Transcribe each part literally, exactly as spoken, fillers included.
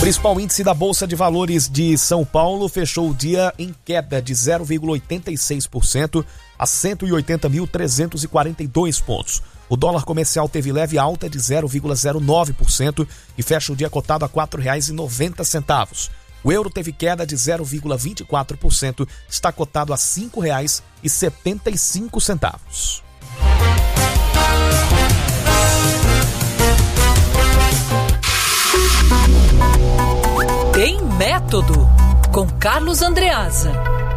Principal índice da Bolsa de Valores de São Paulo fechou o dia em queda de zero vírgula oitenta e seis por cento a cento e oitenta mil trezentos e quarenta e dois pontos. O dólar comercial teve leve alta de zero vírgula zero nove por cento e fecha o dia cotado a quatro reais e noventa centavos. O euro teve queda de zero vírgula vinte e quatro por cento, está cotado a cinco reais e setenta e cinco centavos. Tem Método, com Carlos Andreasa.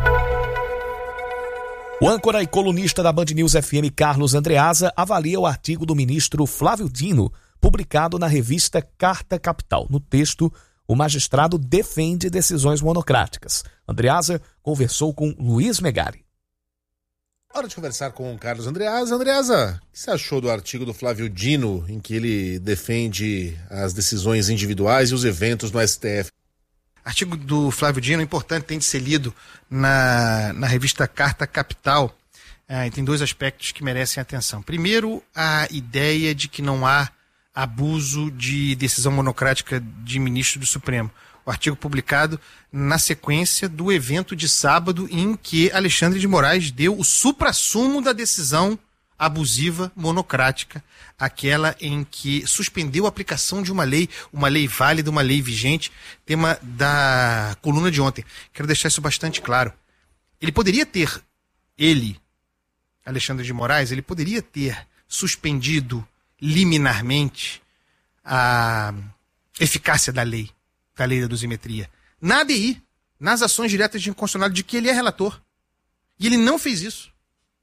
O âncora e colunista da Band News F M, Carlos Andreasa, avalia o artigo do ministro Flávio Dino, publicado na revista Carta Capital. No texto, o magistrado defende decisões monocráticas. Andreasa conversou com Luiz Megari. Hora de conversar com o Carlos Andreasa. Andreasa, o que você achou do artigo do Flávio Dino, em que ele defende as decisões individuais e os eventos no S T F? Artigo do Flávio Dino, importante, tem de ser lido na, na revista Carta Capital. É, e tem dois aspectos que merecem atenção. Primeiro, a ideia de que não há abuso de decisão monocrática de ministro do Supremo. O artigo publicado na sequência do evento de sábado em que Alexandre de Moraes deu o suprassumo da decisão abusiva monocrática, aquela em que suspendeu a aplicação de uma lei, uma lei válida, uma lei vigente, tema da coluna de ontem. Quero deixar isso bastante claro. Ele poderia ter, ele, Alexandre de Moraes, ele poderia ter suspendido liminarmente a eficácia da lei, da lei da dosimetria, na A D I, nas ações diretas de inconstitucionalidade de que ele é relator. E ele não fez isso.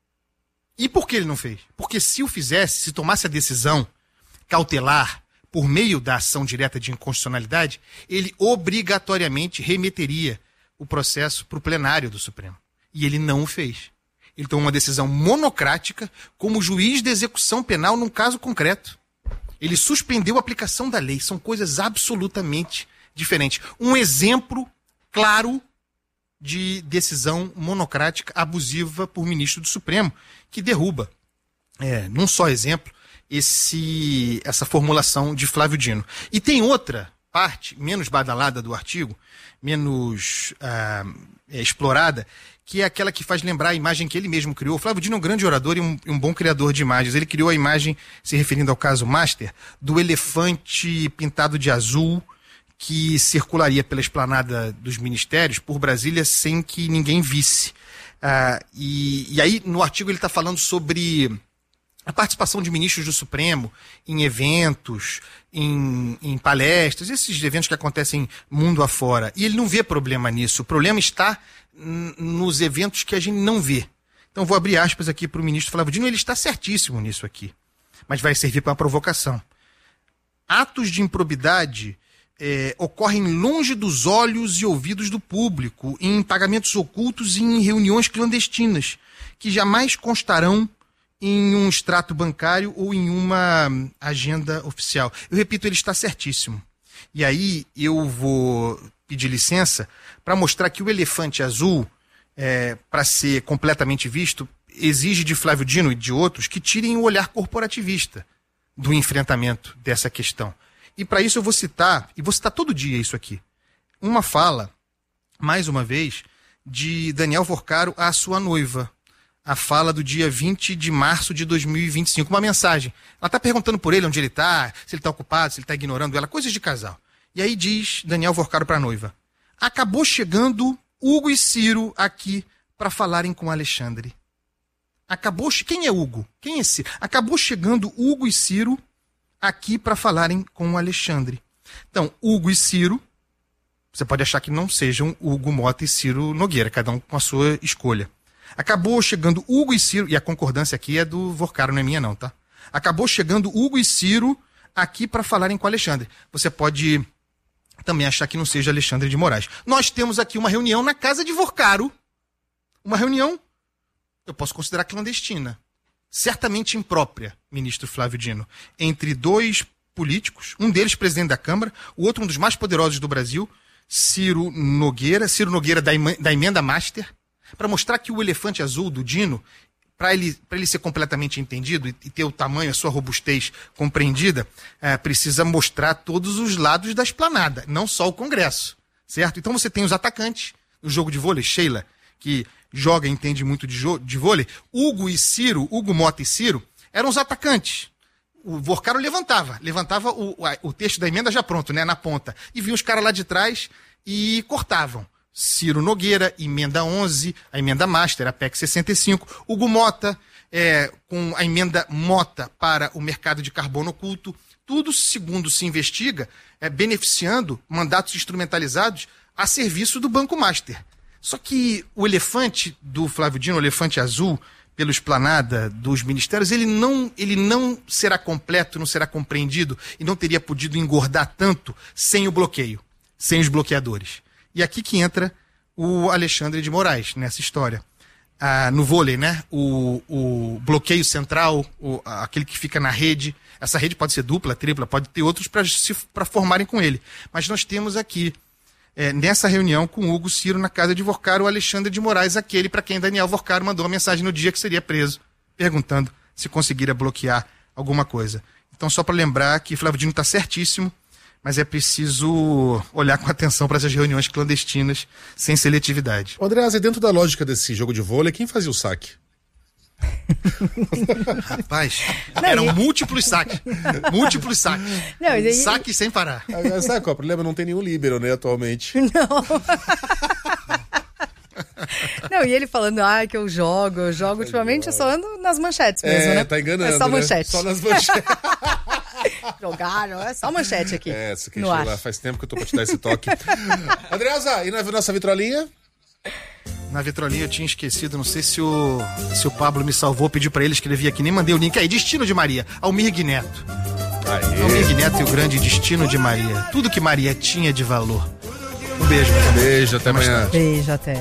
E por que ele não fez? Porque se o fizesse, se tomasse a decisão cautelar por meio da ação direta de inconstitucionalidade, ele obrigatoriamente remeteria o processo para o plenário do Supremo. E ele não o fez. Ele tomou uma decisão monocrática como juiz de execução penal num caso concreto. Ele suspendeu a aplicação da lei. São coisas absolutamente diferentes. Um exemplo claro de decisão monocrática abusiva por ministro do Supremo, que derruba, é, num só exemplo, esse, essa formulação de Flávio Dino. E tem outra parte, menos badalada do artigo, menos ah, é, explorada, que é aquela que faz lembrar a imagem que ele mesmo criou. O Flávio Dino é um grande orador e um, um bom criador de imagens. Ele criou a imagem, se referindo ao caso Master, do elefante pintado de azul, que circularia pela esplanada dos ministérios por Brasília sem que ninguém visse. Ah, e, e aí, no artigo, ele está falando sobre a participação de ministros do Supremo em eventos, em, em palestras, esses eventos que acontecem mundo afora. E ele não vê problema nisso. O problema está n- nos eventos que a gente não vê. Então, vou abrir aspas aqui para o ministro Flávio Dino. Ele está certíssimo nisso aqui, mas vai servir para uma provocação. Atos de improbidade É, ocorrem longe dos olhos e ouvidos do público, em pagamentos ocultos e em reuniões clandestinas, que jamais constarão em um extrato bancário ou em uma agenda oficial. Eu repito, ele está certíssimo. E aí eu vou pedir licença para mostrar que o elefante azul, é, para ser completamente visto, exige de Flávio Dino e de outros que tirem o olhar corporativista do enfrentamento dessa questão. E para isso eu vou citar, e vou citar todo dia isso aqui, uma fala, mais uma vez, de Daniel Vorcaro à sua noiva. A fala do dia vinte de março de dois mil e vinte e cinco, uma mensagem. Ela está perguntando por ele onde ele está, se ele está ocupado, se ele está ignorando ela, coisas de casal. E aí diz Daniel Vorcaro para a noiva: acabou chegando Hugo e Ciro aqui para falarem com Alexandre. Acabou, quem é Hugo? Quem é Ciro? Acabou chegando Hugo e Ciro aqui para falarem com o Alexandre. Então, Hugo e Ciro, você pode achar que não sejam Hugo Mota e Ciro Nogueira, cada um com a sua escolha. Acabou chegando Hugo e Ciro, e a concordância aqui é do Vorcaro, não é minha não, tá? Acabou chegando Hugo e Ciro aqui para falarem com o Alexandre. Você pode também achar que não seja Alexandre de Moraes. Nós temos aqui uma reunião na casa de Vorcaro, uma reunião, eu posso considerar clandestina, certamente imprópria, ministro Flávio Dino, entre dois políticos, um deles presidente da Câmara, o outro um dos mais poderosos do Brasil, Ciro Nogueira, Ciro Nogueira da, da emenda Master, para mostrar que o elefante azul do Dino para ele, para ele ser completamente entendido e, e ter o tamanho, a sua robustez compreendida, é, precisa mostrar todos os lados da esplanada, não só o Congresso, certo? Então você tem os atacantes no jogo de vôlei, Sheila, que joga e entende muito de, de vôlei. Hugo e Ciro, Hugo Mota e Ciro, eram os atacantes. O Vorcaro levantava, levantava o, o texto da emenda já pronto, né, na ponta, e vinha os caras lá de trás e cortavam. Ciro Nogueira, emenda onze, a emenda Master, a P E C sessenta e cinco, Hugo Mota, é, com a emenda Mota para o mercado de carbono oculto, tudo, segundo se investiga, é, beneficiando mandatos instrumentalizados a serviço do Banco Master. Só que o elefante do Flávio Dino, o elefante azul, pela esplanada dos ministérios, ele não, ele não será completo, não será compreendido e não teria podido engordar tanto sem o bloqueio, sem os bloqueadores. E aqui que entra o Alexandre de Moraes nessa história. Ah, no vôlei, né? O, o bloqueio central, o, aquele que fica na rede, essa rede pode ser dupla, tripla, pode ter outros para formarem com ele. Mas nós temos aqui, É, nessa reunião com o Hugo Ciro na casa de Vorcaro, o Alexandre de Moraes, aquele para quem Daniel Vorcaro mandou uma mensagem no dia que seria preso, perguntando se conseguiria bloquear alguma coisa. Então, só para lembrar que Flávio Dino está certíssimo, mas é preciso olhar com atenção para essas reuniões clandestinas, sem seletividade. Andreasa, dentro da lógica desse jogo de vôlei, quem fazia o saque? Rapaz, não, eram e... múltiplos saques. Múltiplos saques. Não, e... Saque sem parar. Ah, sabe qual é o problema? Não tem nenhum líbero, né, atualmente. Não. Não, e ele falando, ah, que eu jogo, eu jogo. Ultimamente eu só ando nas manchetes mesmo, é, né? Tá enganando, é só Né? manchete. Só nas manchetes. Jogaram, é só manchete aqui. É, isso que lá, faz tempo que eu tô pra te dar esse toque. Andreasa, e na nossa vitrolinha? Na vitrolinha eu tinha esquecido, não sei se o, se o Pablo me salvou, pedi pra ele escrever aqui, nem mandei o link aí. Destino de Maria, Almir Neto. Aê. Almir Neto e o grande destino de Maria. Tudo que Maria tinha de valor. Um beijo, meu Beijo, até amanhã. Beijo, até.